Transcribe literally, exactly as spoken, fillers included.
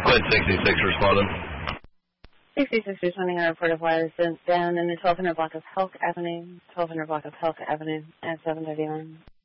Flight sixty-six responding. sixty-six responding on a report of wireless down in the twelve hundred block of Helk Avenue, twelve hundred block of Helk Avenue at seven thirty-one.